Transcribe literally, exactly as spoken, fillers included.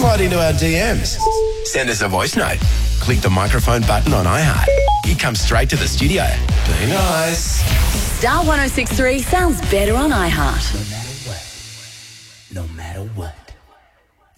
slide into our D Ms. Send us a voice note. Click the microphone button on iHeart. You come straight to the studio. Be nice. Star one oh six three sounds better on iHeart. No matter what. No matter what.